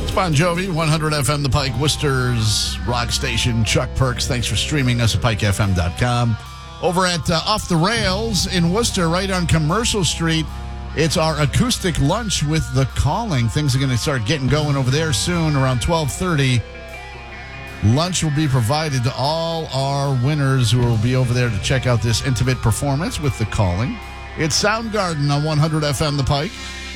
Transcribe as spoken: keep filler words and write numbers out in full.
Bon Jovi, one hundred F M The Pike, Worcester's rock station. Chuck Perks, thanks for streaming us at pike f m dot com. Over at uh, Off the Rails in Worcester, right on Commercial Street, it's our acoustic lunch with The Calling. Things are going to start getting going over there soon, around twelve thirty. Lunch will be provided to all our winners who will be over there to check out this intimate performance with The Calling. It's Soundgarden on one hundred F M The Pike.